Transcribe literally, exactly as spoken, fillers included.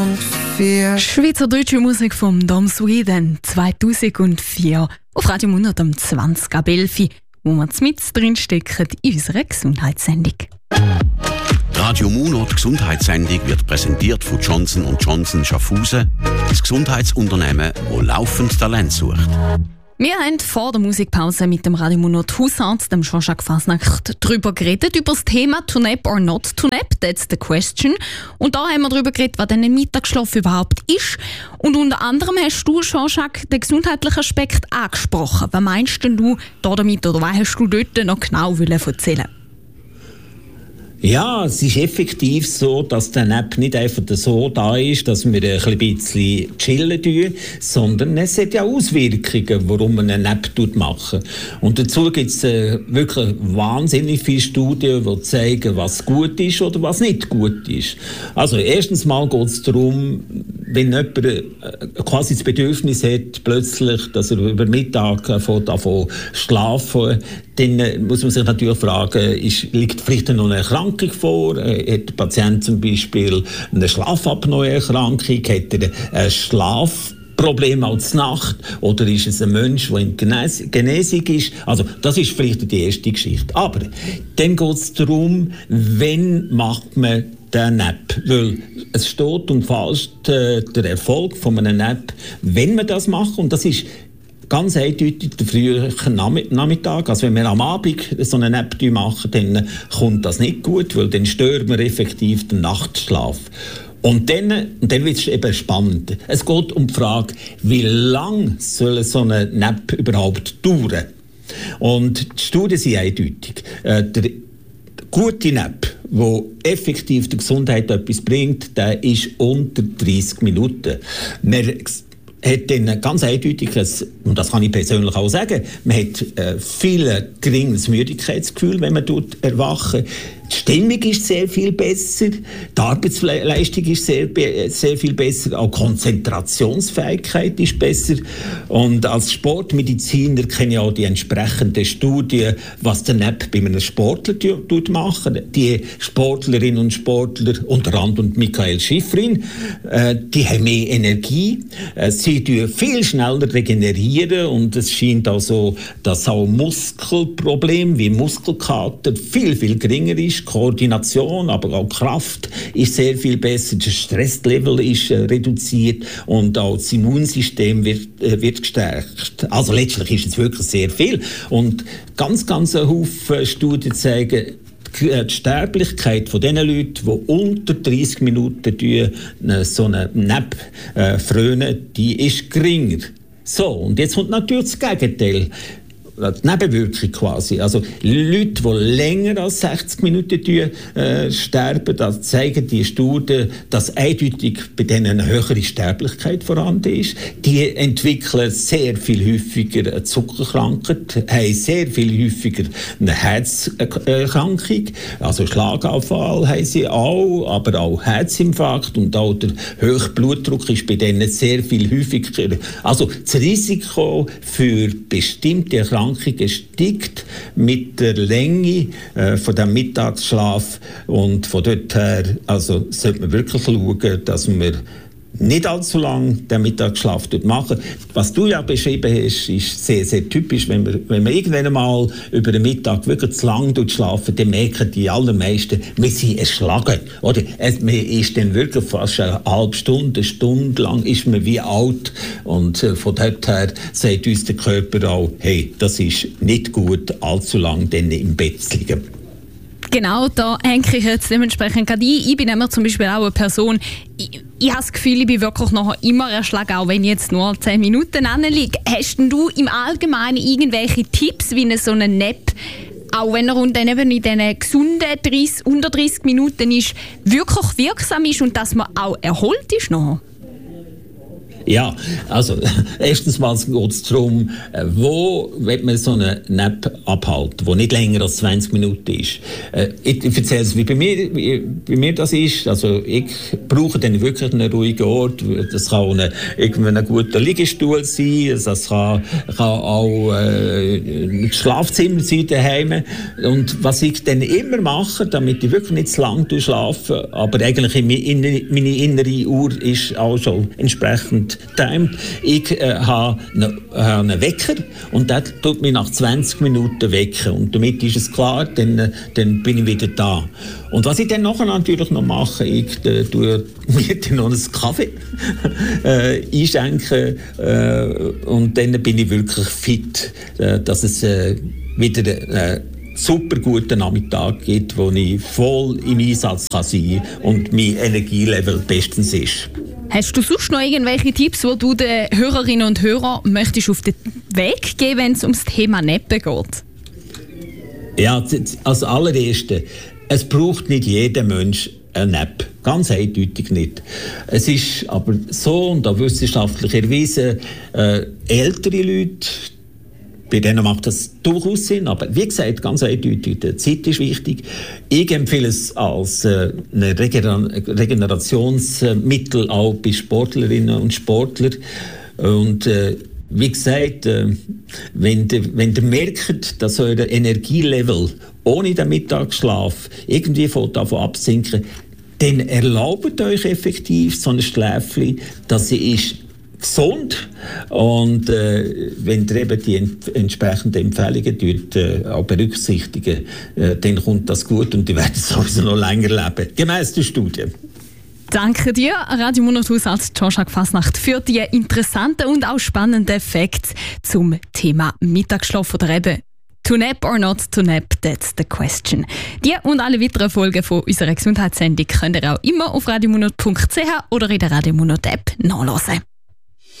Schweizerdeutsche Musik vom Dom Sweden zweitausendvier auf Radio Munot um zwanzig ab elf, wo wir mit drin stecken in unserer Gesundheitssendung. Radio Munot Gesundheitssendung wird präsentiert von Johnson und Johnson Schaffhausen, das Gesundheitsunternehmen, das laufend Talent sucht. Wir haben vor der Musikpause mit dem Radio Munot Hausarzt, dem Jean-Jacques Fasnacht, darüber geredet, über das Thema «To nap or not to nap», that's the question. Und da haben wir darüber geredet, was denn ein Mittagsschlaf überhaupt ist. Und unter anderem hast du, Jean-Jacques, den gesundheitlichen Aspekt angesprochen. Was meinst denn du da damit, oder was hast du dort noch genau erzählen? Ja, es ist effektiv so, dass der Nap nicht einfach so da ist, dass wir ein bisschen chillen tun, sondern es hat ja Auswirkungen, warum man einen Nap machen. Und dazu gibt es äh, wirklich wahnsinnig viele Studien, die zeigen, was gut ist oder was nicht gut ist. Also erstens mal geht es darum, wenn jemand äh, quasi das Bedürfnis hat, plötzlich, dass er über Mittag anfängt zu schlafen, dann äh, muss man sich natürlich fragen, ist, liegt vielleicht noch eine Erkrankung vor? Hat der Patient zum Beispiel eine Schlafapnoe-Erkrankung? Hat er ein Schlafproblem als Nacht? Oder ist es ein Mensch, der in Genesung ist? Also das ist vielleicht die erste Geschichte. Aber dann geht es darum, wann macht man den Nap? Weil es steht und fällt äh, der Erfolg von einem Nap, wenn man das macht. Und das ist ganz eindeutig der frühe Nachmittag. Also wenn wir am Abend so eine Nap machen, dann kommt das nicht gut, weil dann stören wir effektiv den Nachtschlaf. Und dann, und dann wird es eben spannend. Es geht um die Frage, wie lange soll so eine Nap überhaupt dauern? Und die Studien sind eindeutig. Äh, der gute Nap, der effektiv der Gesundheit etwas bringt, der ist unter dreißig Minuten. Wir hat dann ganz eindeutig, und das kann ich persönlich auch sagen, man hat äh, viel geringeres Müdigkeitsgefühl, wenn man dort erwachen. Die Stimmung ist sehr viel besser, die Arbeitsleistung ist sehr, sehr viel besser, auch die Konzentrationsfähigkeit ist besser. Und als Sportmediziner kenne ich auch die entsprechenden Studien, was der Nap bei einem Sportler tut machen. Die Sportlerinnen und Sportler, unter anderem Michael Schifrin, äh, die haben mehr Energie, äh, sie tun viel schneller regenerieren und es scheint auch so, dass auch Muskelprobleme wie Muskelkater viel, viel geringer ist. Koordination, aber auch Kraft ist sehr viel besser, das Stresslevel ist äh, reduziert und auch das Immunsystem wird, äh, wird gestärkt. Also letztlich ist es wirklich sehr viel. Und ganz, ganz ein Haufen Studien zeigen, die Sterblichkeit von den Leuten, die unter dreißig Minuten so einen Nap äh, frönen, die ist geringer. So, und jetzt kommt natürlich das Gegenteil. Die Nebenwirkung quasi. Also Leute, die länger als sechzig Minuten äh, sterben, das zeigen die Studien, dass eindeutig bei denen eine höhere Sterblichkeit vorhanden ist. Die entwickeln sehr viel häufiger eine Zuckerkrankheit, haben sehr viel häufiger eine Herzerkrankung, also Schlaganfall haben sie auch, aber auch Herzinfarkt und auch der hohe Blutdruck ist bei denen sehr viel häufiger. Also das Risiko für bestimmte Erkrankungen steigt mit der Länge äh, von dem Mittagsschlaf und von dort her also sollte man wirklich schauen, dass man nicht allzu lange den Mittagsschlaf machen. Was du ja beschrieben hast, ist sehr, sehr typisch. Wenn man, wenn man irgendwann einmal über den Mittag wirklich zu lange schlafen, dann merken die allermeisten, wir sind erschlagen. Oder es, man ist dann wirklich fast eine halbe Stunde, eine Stunde lang ist man wie alt. Und äh, von dort her sagt uns der Körper auch, hey, das ist nicht gut, allzu lange dann im Bett zu liegen. Genau, da hänge ich jetzt dementsprechend gerade ein. Ich bin immer zum Beispiel auch eine Person, ich, ich habe das Gefühl, ich bin wirklich nachher immer erschlagen, auch wenn ich jetzt nur zehn Minuten anliege. Hast denn du im Allgemeinen irgendwelche Tipps, wie eine so eine Nap, auch wenn er dann eben in diesen gesunden dreißig, unter dreißig Minuten ist, wirklich wirksam ist und dass man auch erholt ist nachher? Ja, also erstens mal geht es darum, wo will man so einen Nap abhalten, der nicht länger als zwanzig Minuten ist. Ich erzähle es, wie bei mir, wie bei mir das ist. Also ich brauche dann wirklich einen ruhigen Ort. Das kann eine, irgendwie ein guter Liegestuhl sein, das kann, kann auch äh, ein Schlafzimmer sein daheim. Und was ich dann immer mache, damit ich wirklich nicht zu lange schlafe, aber eigentlich meine innere Uhr ist auch schon entsprechend timed. Ich äh, habe einen, äh, einen Wecker und der tut mich nach zwanzig Minuten wecken. Und damit ist es klar, dann, äh, dann bin ich wieder da. Und was ich dann nachher natürlich noch mache, ich äh, tue mir dann noch einen Kaffee äh, einschenken äh, und dann bin ich wirklich fit, äh, dass es äh, wieder äh, super guten Nachmittag gibt, wo ich voll im Einsatz kann sein und mein Energielevel bestens ist. Hast du sonst noch irgendwelche Tipps, die du den Hörerinnen und Hörern möchtest auf den Weg geben, wenn es ums Thema Nappen geht? Ja, als allererstes, es braucht nicht jeder Mensch eine Nap. Ganz eindeutig nicht. Es ist aber so, und auch wissenschaftlich erwiesen, äh, ältere Leute, bei denen macht das durchaus Sinn, aber wie gesagt, ganz eindeutig, die Zeit ist wichtig. Ich empfehle es als äh, ein Regenerationsmittel auch bei Sportlerinnen und Sportlern. Und äh, wie gesagt, äh, wenn ihr wenn ihr merkt, dass euer Energielevel ohne den Mittagsschlaf irgendwie von davon absinken, dann erlaubt euch effektiv so ein Schläfchen, dass sie ist gesund, und äh, wenn ihr eben die ent- entsprechenden Empfehlungen dort, äh, auch berücksichtigen, äh, dann kommt das gut und die werden sowieso noch länger leben, gemäss der Studie. Danke dir, Radio Monat Hausarzt Jean-Jacques Fasnacht, für die interessanten und auch spannenden Facts zum Thema Mittagsschlaf oder eben To nap or not to nap, that's the question. Die und alle weiteren Folgen von unserer Gesundheitssendung könnt ihr auch immer auf radiomonat punkt c h oder in der Radio Monat App nachlesen.